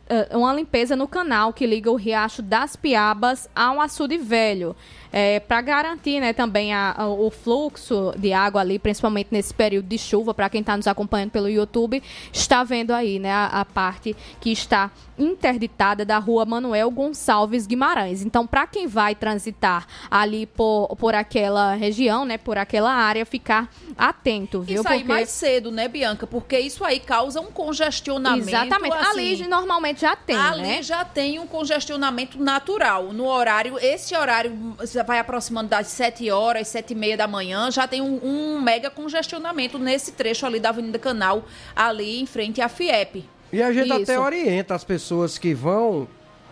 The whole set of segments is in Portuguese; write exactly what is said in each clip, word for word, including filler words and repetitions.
uma limpeza no canal que liga o Riacho das Piabas ao Açude Velho. É, para garantir, né, também a, a, o fluxo de água ali, principalmente nesse período de chuva, para quem está nos acompanhando pelo YouTube, está vendo aí, né, a, a parte que está interditada da rua Manuel Gonçalves Guimarães. Então, para quem vai transitar ali por, por aquela região, né, por aquela área, ficar atento, viu? Isso aí Porque... mais cedo, né, Bianca? Porque isso aí causa um congestionamento. Exatamente. Assim, ali normalmente já tem, ali né? Ali já tem um congestionamento natural. No horário, esse horário vai aproximando das sete horas, sete e meia da manhã, já tem um, um mega congestionamento nesse trecho ali da Avenida Canal, ali em frente à Fiep. E a gente Isso. até orienta as pessoas que vão,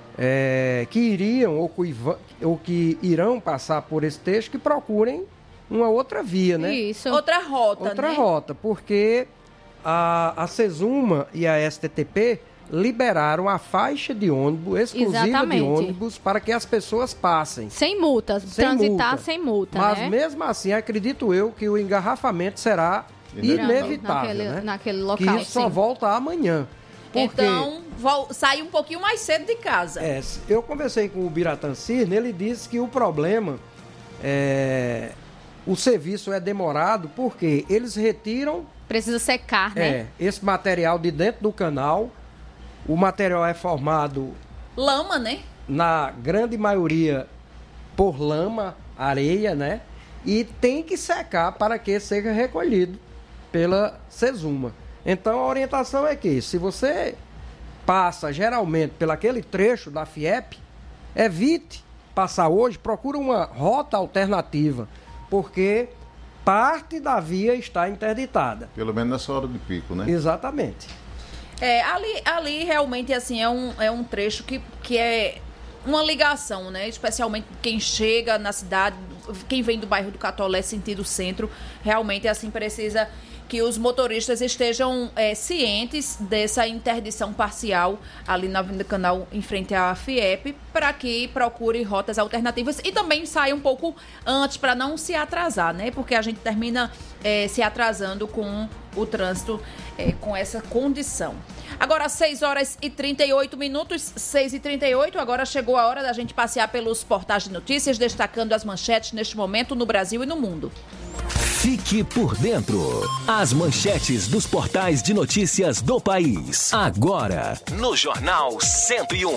é, que iriam ou que, ou que irão passar por esse trecho, que procurem uma outra via, né? Isso. Outra rota, Outra né? rota, porque a, a Sesuma e a S T T P liberaram a faixa de ônibus, exclusiva Exatamente. de ônibus, para que as pessoas passem. Sem multas, Sem transitar multa. sem multa, Mas né? mesmo assim, acredito eu que o engarrafamento será inevitável, naquele, né? naquele local, que isso só sim. volta amanhã. Porque, Então, vol- sai um pouquinho mais cedo de casa. é, eu conversei com o Biratã Cirne, ele disse que o problema é... o serviço é demorado porque eles retiram... Precisa secar, né? É, esse material de dentro do canal. O material é formado... Lama, né? Na grande maioria por lama, areia, né? E tem que secar para que seja recolhido pela Sesuma. Então a orientação é que, se você passa geralmente pelo aquele trecho da Fiep, evite passar hoje, procura uma rota alternativa, porque parte da via está interditada. Pelo menos nessa hora de pico, né? Exatamente. É, ali, ali realmente, assim, é um, é um trecho que, que é uma ligação, né? Especialmente quem chega na cidade, quem vem do bairro do Catolé, sentido centro, realmente, assim, precisa que os motoristas estejam é, cientes dessa interdição parcial ali na Avenida Canal, em frente à Fiep, para que procure rotas alternativas e também saia um pouco antes, para não se atrasar, né? Porque a gente termina é, se atrasando com o trânsito, é, com essa condição. Agora, seis horas e trinta e oito minutos, seis e trinta e oito, agora chegou a hora da gente passear pelos portais de notícias, destacando as manchetes neste momento no Brasil e no mundo. Fique por dentro. As manchetes dos portais de notícias do país. Agora, no Jornal cento e um.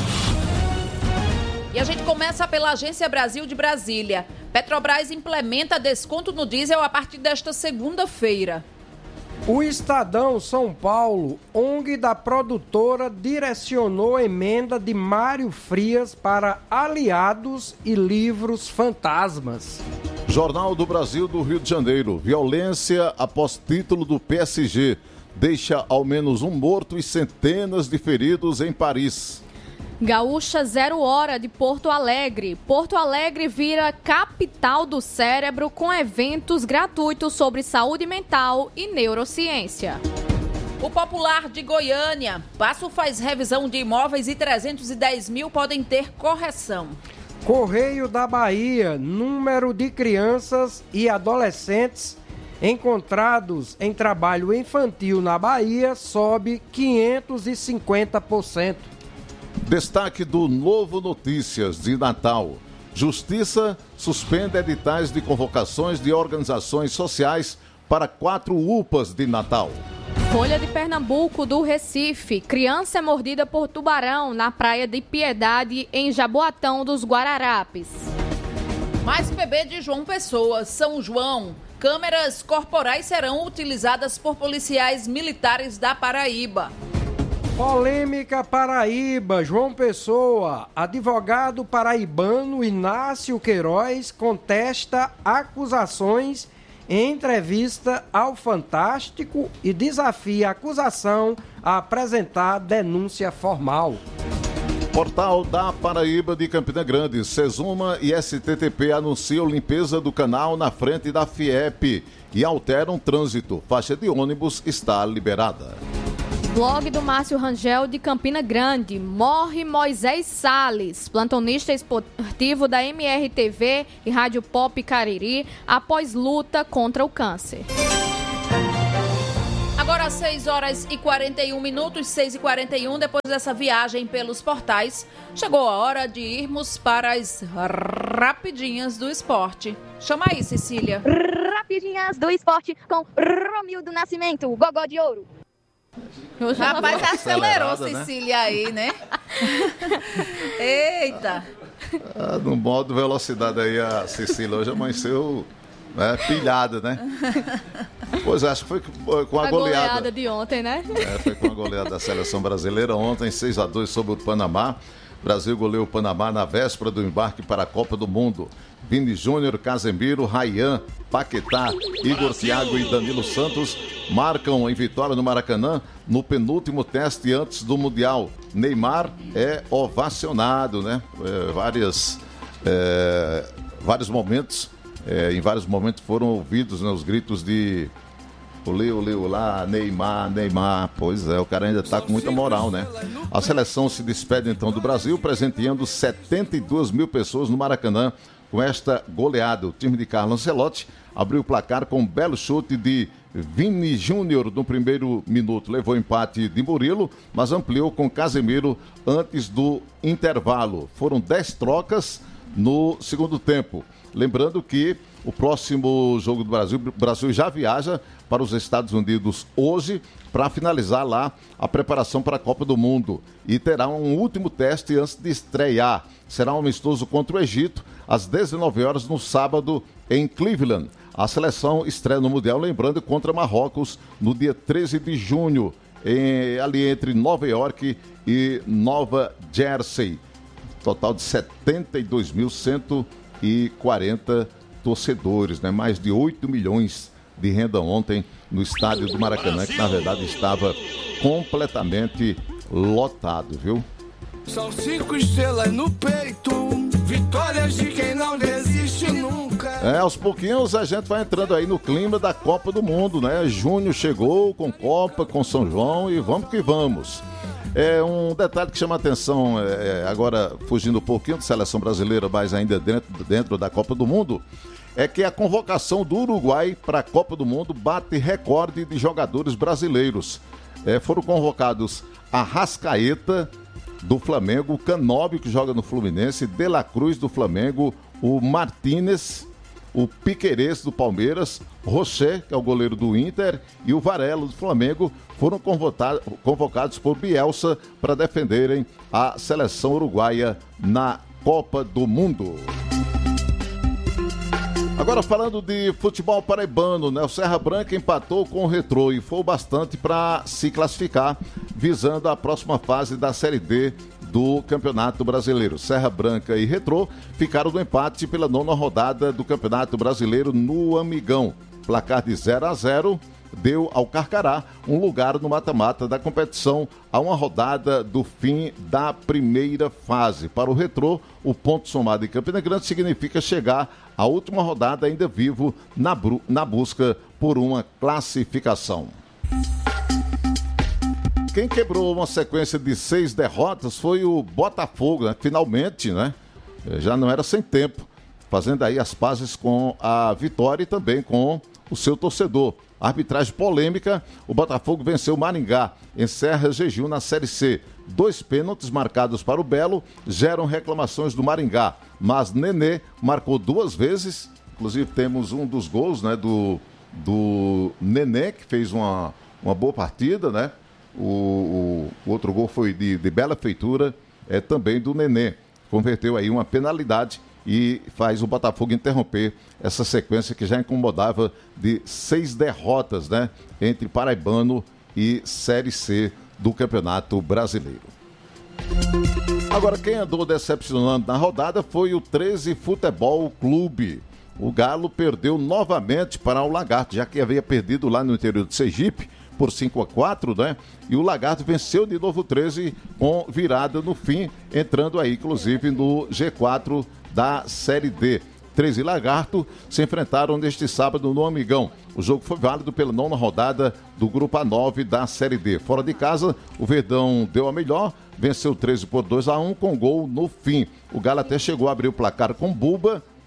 E a gente começa pela Agência Brasil de Brasília. Petrobras implementa desconto no diesel a partir desta segunda-feira. O Estadão São Paulo, O N G da produtora, direcionou emenda de Mário Frias para aliados e livros fantasmas. Jornal do Brasil do Rio de Janeiro. Violência após título do P S G. Deixa ao menos um morto e centenas de feridos em Paris. Gaúcha Zero Hora de Porto Alegre. Porto Alegre vira capital do cérebro com eventos gratuitos sobre saúde mental e neurociência. O Popular de Goiânia. Passo faz revisão de imóveis e trezentos e dez mil podem ter correção. Correio da Bahia, número de crianças e adolescentes encontrados em trabalho infantil na Bahia sobe quinhentos e cinquenta por cento. Destaque do Novo Notícias de Natal. Justiça suspende editais de convocações de organizações sociais para quatro U P As de Natal. Folha de Pernambuco do Recife. Criança é mordida por tubarão na praia de Piedade, em Jaboatão dos Guararapes. Mais P B de João Pessoa, São João. Câmeras corporais serão utilizadas por policiais militares da Paraíba. Polêmica Paraíba, João Pessoa. Advogado paraibano Inácio Queiroz contesta acusações em entrevista ao Fantástico e desafia a acusação a apresentar denúncia formal. Portal da Paraíba de Campina Grande. Sesuma e S T T P anunciam limpeza do canal na frente da Fiep e alteram trânsito. Faixa de ônibus está liberada. Blog do Márcio Rangel de Campina Grande. Morre Moisés Salles, plantonista esportivo da M R T V e Rádio Pop Cariri, após luta contra o câncer. Agora seis horas e quarenta e um minutos, seis e quarenta e um, depois dessa viagem pelos portais, chegou a hora de irmos para as rapidinhas do esporte. Chama aí, Cecília. Rapidinhas do esporte com Romildo Nascimento, Gogó de Ouro. Rapaz, acelerou, Acelerada, né? Cecília, aí, né? Eita! Ah, no modo velocidade aí, a Cecília hoje amanheceu, né, pilhada, né? Pois é, acho que foi com a, a goleada. goleada de ontem, né? É, foi com a goleada da seleção brasileira ontem, seis a dois sobre o Panamá. O Brasil goleou o Panamá na véspera do embarque para a Copa do Mundo. Vini Júnior, Casemiro, Rayán, Paquetá, Igor Thiago e Danilo Santos marcam em vitória no Maracanã no penúltimo teste antes do Mundial. Neymar é ovacionado, né? É, várias, é, vários momentos, é, em vários momentos foram ouvidos, né, os gritos de olê, olê, olá, Neymar, Neymar. Pois é, o cara ainda está com muita moral, né? A seleção se despede então do Brasil, presenteando setenta e duas mil pessoas no Maracanã com esta goleada. O time de Carlo Ancelotti abriu o placar com um belo chute de Vini Júnior no primeiro minuto. Levou empate de Murilo, mas ampliou com Casemiro antes do intervalo. Foram dez trocas no segundo tempo. Lembrando que o próximo jogo do Brasil, o Brasil já viaja para os Estados Unidos hoje para finalizar lá a preparação para a Copa do Mundo. E terá um último teste antes de estrear. Será um amistoso contra o Egito às dezenove horas no sábado em Cleveland. A seleção estreia no Mundial, lembrando, contra Marrocos no dia treze de junho, em, ali entre Nova York e Nova Jersey. Total de setenta e dois mil cento e quarenta torcedores, né? Mais de oito milhões de renda ontem no estádio do Maracanã, que na verdade estava completamente lotado, viu? São cinco estrelas no peito, vitórias de quem não desiste nunca. É, aos pouquinhos a gente vai entrando aí no clima da Copa do Mundo, né? Junho chegou com Copa, com São João e vamos que vamos. É um detalhe que chama a atenção, é, agora fugindo um pouquinho de seleção brasileira, mas ainda dentro, dentro da Copa do Mundo, é que a convocação do Uruguai para a Copa do Mundo bate recorde de jogadores brasileiros. É, foram convocados Arrascaeta, do Flamengo, o Canóbio, que joga no Fluminense, De La Cruz, do Flamengo, o Martínez, o Piquerez, do Palmeiras, Rocher, que é o goleiro do Inter, e o Varela, do Flamengo, foram convocados por Bielsa para defenderem a seleção uruguaia na Copa do Mundo. Agora falando de futebol paraibano, né? O Serra Branca empatou com o Retrô e foi bastante para se classificar, visando a próxima fase da Série D do Campeonato Brasileiro. Serra Branca e Retrô ficaram no empate pela nona rodada do Campeonato Brasileiro no Amigão. Placar de zero a zero deu ao Carcará um lugar no mata-mata da competição a uma rodada do fim da primeira fase. Para o Retrô, o ponto somado em Campina Grande significa chegar à última rodada ainda vivo na, bru- na busca por uma classificação. Quem quebrou uma sequência de seis derrotas foi o Botafogo, né? Finalmente, né? Já não era sem tempo, fazendo aí as pazes com a vitória e também com o seu torcedor. Arbitragem polêmica, o Botafogo venceu o Maringá, encerra jejum na Série C. Dois pênaltis marcados para o Belo geram reclamações do Maringá, mas Nenê marcou duas vezes, inclusive temos um dos gols, né, do, do Nenê, que fez uma, uma boa partida, né? O, o, o outro gol foi de, de bela feitura, é também do Nenê. Converteu aí uma penalidade e faz o Botafogo interromper essa sequência que já incomodava de seis derrotas, né, entre Paraibano e Série C do Campeonato Brasileiro. Agora, quem andou decepcionando na rodada foi o treze Futebol Clube. O Galo perdeu novamente para o Lagarto, já que havia perdido lá no interior de Sergipe por cinco a quatro, né? E o Lagarto venceu de novo o treze com virada no fim, entrando aí, inclusive, no G quatro da Série D. treze e Lagarto se enfrentaram neste sábado no Amigão. O jogo foi válido pela nona rodada do Grupo A nove da Série D. Fora de casa, o Verdão deu a melhor, venceu o treze por dois a um com gol no fim. O Galo até chegou a abrir o placar com Buba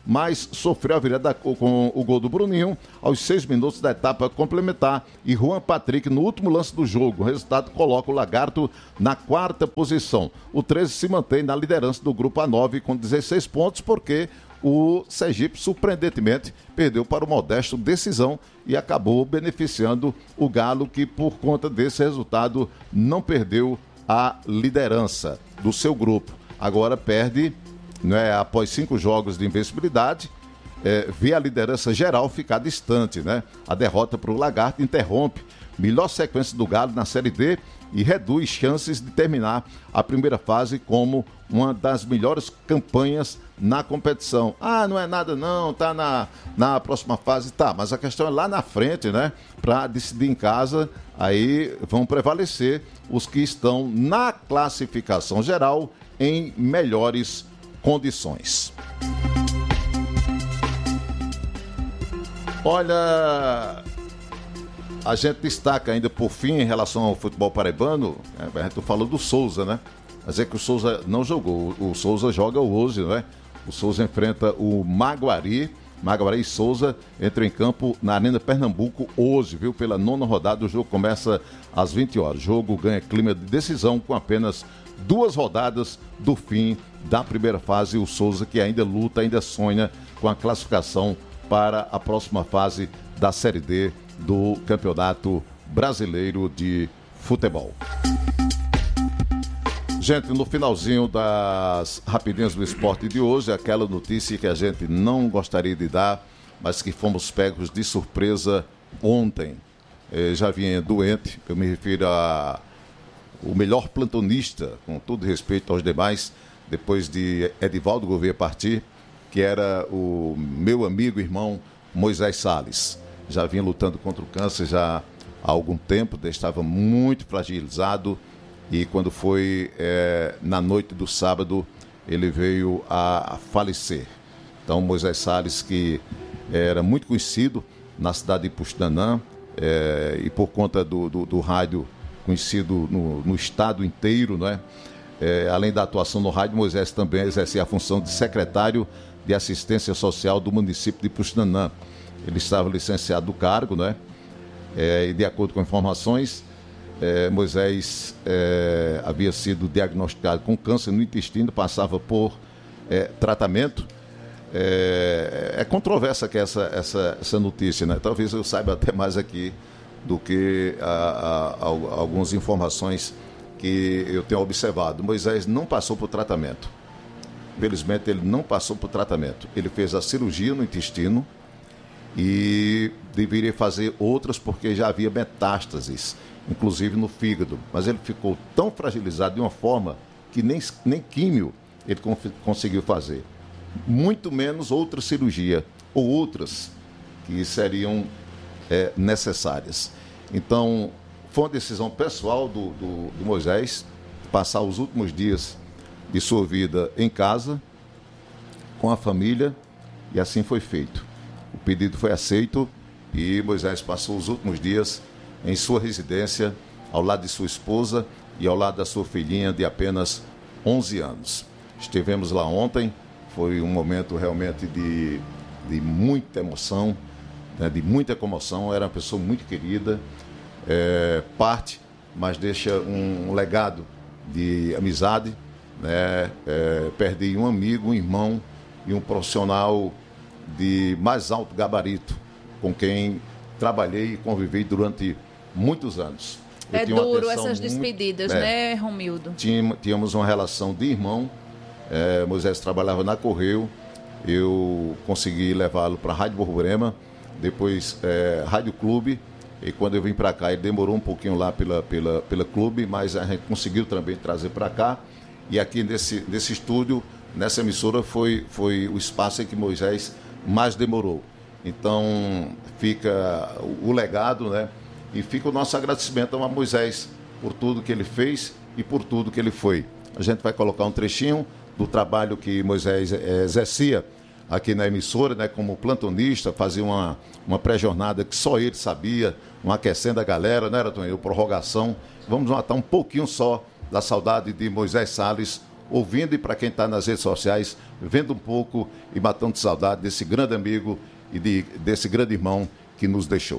mas sofreu a virada com o gol do Bruninho aos seis minutos da etapa complementar e Juan Patrick no último lance do jogo. O resultado coloca o Lagarto na quarta posição. O treze se mantém na liderança do grupo A nove com dezesseis pontos, porque o Sergipe, surpreendentemente, perdeu para o Modesto Decisão e acabou beneficiando o Galo, que por conta desse resultado não perdeu a liderança do seu grupo. Agora perde, né, após cinco jogos de invencibilidade, é, vê a liderança geral ficar distante, né? A derrota para o Lagarto interrompe melhor sequência do Galo na Série D e reduz chances de terminar a primeira fase como uma das melhores campanhas na competição. Ah, não é nada não, tá na, na próxima fase, tá, mas a questão é lá na frente, né? Para decidir em casa, aí vão prevalecer os que estão na classificação geral em melhores condições. Olha, a gente destaca ainda por fim em relação ao futebol paraibano, a gente falou do Souza, né? Mas é que o Souza não jogou, o Souza joga hoje, né? O Souza enfrenta o Maguari, Maguari e Souza entram em campo na Arena Pernambuco hoje, viu? Pela nona rodada, o jogo começa às vinte horas. O jogo ganha clima de decisão com apenas duas rodadas do fim da primeira fase. O Souza que ainda luta, ainda sonha com a classificação para a próxima fase da Série D do Campeonato Brasileiro de Futebol. Gente, no finalzinho das rapidinhas do esporte de hoje, aquela notícia que a gente não gostaria de dar, mas que fomos pegos de surpresa ontem. Eu já vinha doente, eu me refiro a o melhor plantonista, com todo respeito aos demais, depois de Edivaldo Gouveia partir, que era o meu amigo e irmão Moisés Salles. Já vinha lutando contra o câncer já há algum tempo, estava muito fragilizado e quando foi é, na noite do sábado, ele veio a, a falecer. Então, Moisés Salles, que era muito conhecido na cidade de Puxinanã é, e por conta do, do, do rádio conhecido no, no estado inteiro, não é? É, além da atuação no rádio, Moisés também exercia a função de secretário de assistência social do município de Puxinanã. Ele estava licenciado do cargo, né? É, e de acordo com informações, é, Moisés é, havia sido diagnosticado com câncer no intestino, passava por é, tratamento. É, é controversa que essa, essa, essa notícia, né? Talvez eu saiba até mais aqui do que a, a, a, algumas informações que eu tenho observado. Moisés não passou por tratamento. Felizmente, ele não passou por tratamento. Ele fez a cirurgia no intestino e deveria fazer outras porque já havia metástases, inclusive no fígado. Mas ele ficou tão fragilizado de uma forma que nem, nem químio ele conseguiu fazer. Muito menos outra cirurgia ou outras que seriam é, necessárias. Então, foi uma decisão pessoal do, do, do Moisés passar os últimos dias de sua vida em casa, com a família, e assim foi feito. O pedido foi aceito e Moisés passou os últimos dias em sua residência, ao lado de sua esposa e ao lado da sua filhinha de apenas onze anos. Estivemos lá ontem, foi um momento realmente de, de muita emoção, né, de muita comoção. Era uma pessoa muito querida, é, parte, mas deixa um, um legado de amizade, né? É, perdi um amigo, um irmão e um profissional de mais alto gabarito, com quem trabalhei e convivi durante muitos anos. Eu é duro essas muito, despedidas, é, né, Romildo? Tínhamos, tínhamos uma relação de irmão. É, Moisés trabalhava na Correio, eu consegui levá-lo para a Rádio Borborema, depois é, Rádio Clube, e quando eu vim para cá, ele demorou um pouquinho lá pela, pela, pela Clube, mas a gente conseguiu também trazer para cá. E aqui nesse, nesse estúdio, nessa emissora, foi, foi o espaço em que Moisés mais demorou. Então, fica o, o legado, né? E fica o nosso agradecimento a Moisés por tudo que ele fez e por tudo que ele foi. A gente vai colocar um trechinho do trabalho que Moisés é, exercia aqui na emissora, né? Como plantonista, fazia uma, uma pré-jornada que só ele sabia, um aquecendo a galera, né, Tonho? Prorrogação. Vamos matar um pouquinho só da saudade de Moisés Salles, ouvindo e para quem está nas redes sociais, vendo um pouco e matando saudade desse grande amigo e de, desse grande irmão que nos deixou.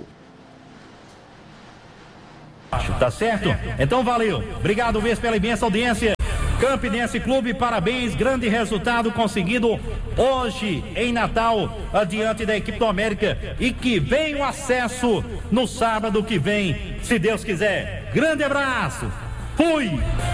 Tá certo? Então valeu. Obrigado mesmo pela imensa audiência. Campinense Clube, parabéns, grande resultado conseguido hoje em Natal, adiante da equipe do América, e que vem o acesso no sábado que vem, se Deus quiser. Grande abraço, fui!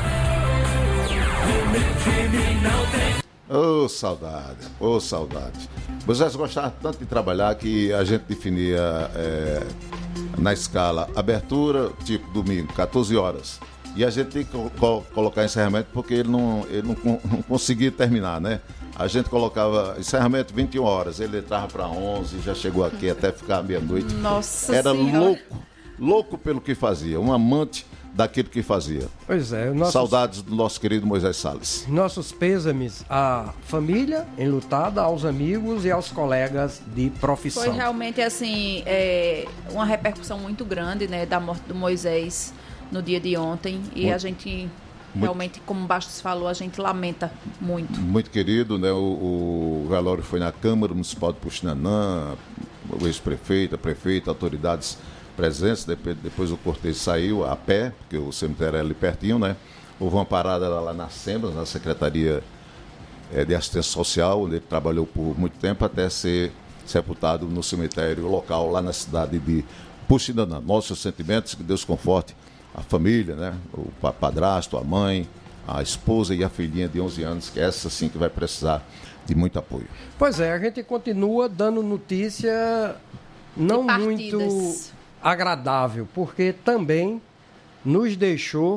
Ô, oh, saudade, ô, oh, saudade. Vocês gostavam tanto de trabalhar que a gente definia é, na escala abertura, tipo domingo, quatorze horas. E a gente tem que co- colocar encerramento porque ele não, ele não, não conseguia terminar, né? A gente colocava encerramento vinte e uma horas, ele entrava para onze, já chegou aqui até ficar meia-noite. Nossa Era Senhora. louco, louco pelo que fazia, um amante daquilo que fazia. Pois é. Nossos, Saudades do nosso querido Moisés Salles. Nossos pêsames à família enlutada, aos amigos e aos colegas de profissão. Foi realmente, assim, é, uma repercussão muito grande, né, da morte do Moisés no dia de ontem. E Muito. a gente, realmente, como o Bastos falou, a gente lamenta muito. Muito querido, né? O, o velório foi na Câmara Municipal de Puxinanã, o ex-prefeito, a prefeita, autoridades presentes. Depois, depois o cortejo saiu a pé, porque o cemitério era ali pertinho, né? Houve uma parada lá, lá na Sembras, na Secretaria é, de Assistência Social, onde ele trabalhou por muito tempo até ser sepultado no cemitério local, lá na cidade de Puxinanã. Nossos sentimentos, que Deus conforte a família, né? O padrasto, a mãe, a esposa e a filhinha de onze anos, que é essa sim que vai precisar de muito apoio. Pois é, a gente continua dando notícia não muito agradável, porque também nos deixou,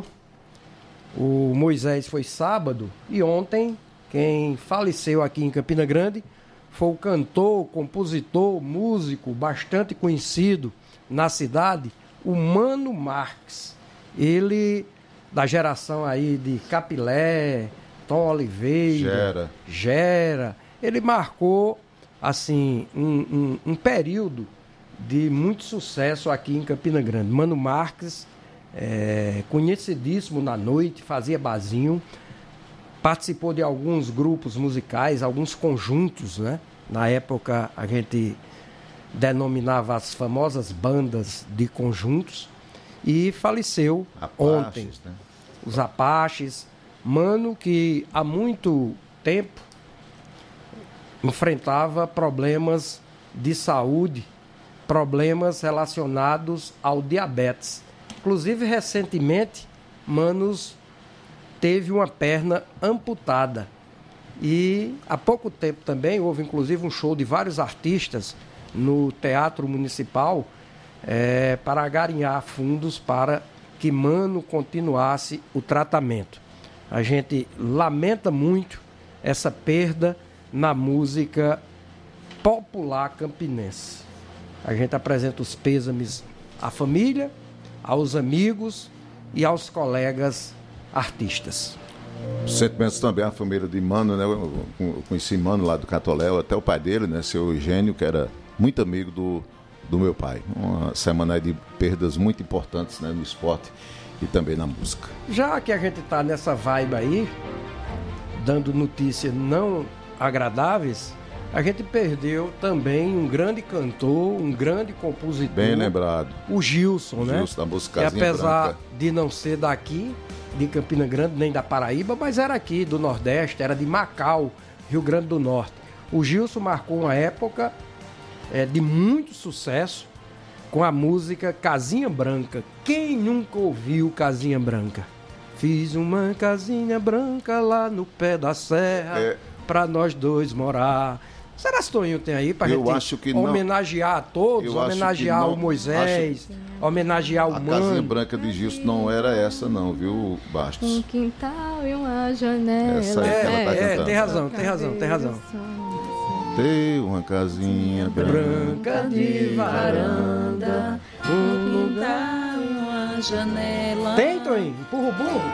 o Moisés foi sábado, e ontem quem faleceu aqui em Campina Grande foi o cantor, compositor, músico bastante conhecido na cidade, o Mano Marques. Ele, da geração aí de Capilé, Tom Oliveira, Gera, Gera ele marcou, assim, um, um, um período de muito sucesso aqui em Campina Grande. Mano Marques, é, conhecidíssimo na noite, fazia barzinho, participou de alguns grupos musicais, alguns conjuntos, né? Na época a gente denominava as famosas bandas de conjuntos. E faleceu Apaches, ontem. Né? Os Apaches. Mano que há muito tempo enfrentava problemas de saúde, problemas relacionados ao diabetes. Inclusive, recentemente, Manos teve uma perna amputada. E há pouco tempo também houve, inclusive, um show de vários artistas no Teatro Municipal, É, para agarinhar fundos para que Mano continuasse o tratamento. A gente lamenta muito essa perda na música popular campinense. A gente apresenta os pêsames à família, aos amigos e aos colegas artistas. Sentimentos também à família de Mano, né? Eu conheci Mano lá do Catoléu, até o pai dele, né? Seu Eugênio, que era muito amigo do do meu pai. Uma semana de perdas muito importantes, né, no esporte e também na música. Já que a gente está nessa vibe aí, dando notícias não agradáveis, a gente perdeu também um grande cantor, um grande compositor. Bem lembrado. O Gilson, o né? Gilson da música que apesar branca. de não ser daqui, de Campina Grande, nem da Paraíba, mas era aqui do Nordeste, era de Macau, Rio Grande do Norte. O Gilson marcou uma época É, de muito sucesso com a música Casinha Branca. Quem nunca ouviu Casinha Branca? Fiz uma casinha branca lá no pé da serra, é, pra nós dois morar. Será que Toninho tem aí pra eu gente acho que homenagear não. a todos, eu homenagear não. o Moisés, acho... homenagear o a Mano? A Casinha Branca de Gilson não era essa não, viu, Bastos? Um quintal e uma janela. Essa aí que ela tá é, é, cantando. tem razão, tem razão, tem razão. Ter uma casinha branca, branca de varanda, um quintal e uma janela. Tem, Toninho? Empurra o burro.